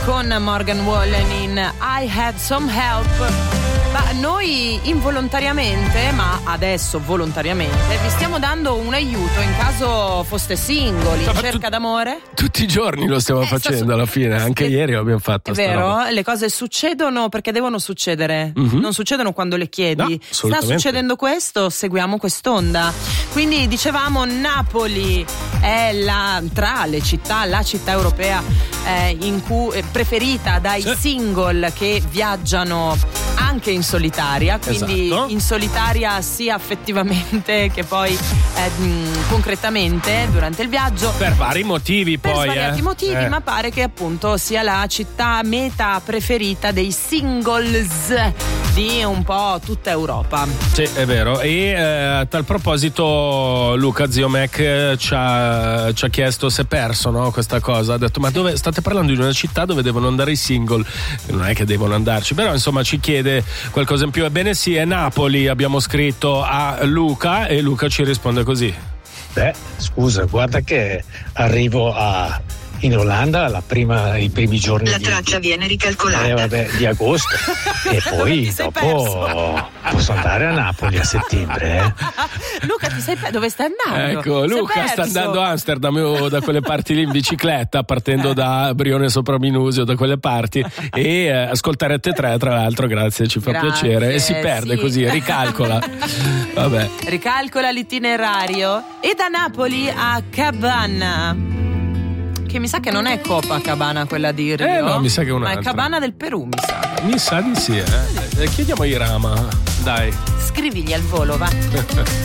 con Morgan Wallen in I Had Some Help. Ma noi involontariamente, ma adesso volontariamente, vi stiamo dando un aiuto in caso foste singoli, in cerca d'amore. Tutti i giorni lo stiamo facendo alla fine, anche ieri lo abbiamo fatto. È vero, le cose succedono perché devono succedere, non succedono quando le chiedi. Sta succedendo questo, seguiamo quest'onda. Quindi dicevamo, Napoli è tra le città, la città europea in cui preferita dai single che viaggiano anche in solitaria, quindi in solitaria sia affettivamente che poi concretamente durante il viaggio, per vari motivi, per svariati motivi, ma pare che appunto sia la città meta preferita dei singles di un po' tutta Europa. Sì, è vero. E a tal proposito Luca, zio Mac, ci ha chiesto se è perso, no, questa cosa. Ha detto, ma dove state parlando di una città dove devono andare i single? Non è che devono andarci, però insomma ci chiede qualcosa in più. Ebbene sì, è Napoli, abbiamo scritto a Luca e Luca ci risponde così. Beh, scusa, guarda che arrivo in Olanda i primi giorni la traccia viene ricalcolata di agosto e poi dopo posso andare a Napoli a settembre. Luca, dove stai andando? Ecco, Luca sta andando a Amsterdam o da quelle parti lì in bicicletta, partendo da Brione sopra Minusio, da quelle parti, e ascoltare te tre, tra l'altro, grazie, ci fa piacere, e si perde così, ricalcola. Vabbè. Ricalcola l'itinerario e da Napoli a Cabana, che mi sa che non è Copacabana quella di Rio, no, mi sa che è un'altra, ma è Cabana del Perù, mi sa. Mi sa di sì, chiediamo a Irama, dai. Scrivigli al volo, va.